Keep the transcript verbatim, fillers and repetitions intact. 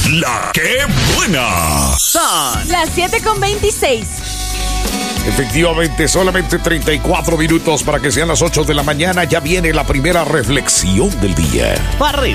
La que buena. Son las siete con veintiséis. Efectivamente, solamente treinta y cuatro minutos para que sean las ocho de la mañana. Ya viene la primera reflexión del día. Para arriba.